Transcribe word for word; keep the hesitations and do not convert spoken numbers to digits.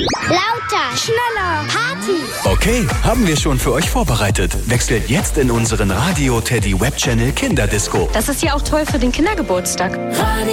Lauter, schneller, Party. Okay, haben wir schon für euch vorbereitet. Wechselt jetzt in unseren Radio Teddy Webchannel Kinderdisco. Das ist ja auch toll für den Kindergeburtstag. Radio